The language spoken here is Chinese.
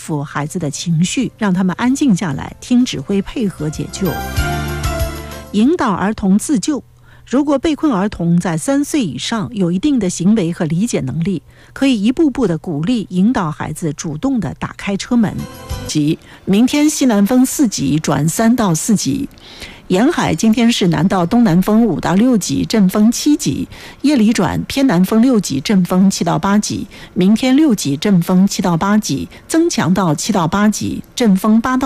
抚孩子的情绪，让他们安静下来，听指挥，配合解救。引导儿童自救。如果被困儿童在3岁以上，有一定的行为和理解能力，可以一步步的鼓励引导孩子主动的打开车门。即明天西南风4级转3到4级，沿海今天是南到东南风5到6级，阵风7级，夜里转偏南风6级，阵风7到8级，明天6级，阵风7到8级，增强到7到8级，阵风8到